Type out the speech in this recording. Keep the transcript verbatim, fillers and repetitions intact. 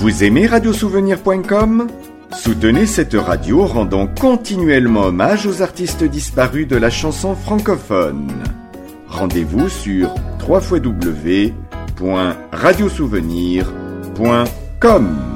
Vous aimez radiosouvenir point com ? Soutenez cette radio rendant continuellement hommage aux artistes disparus de la chanson francophone. Rendez-vous sur w w w point radiosouvenir point com.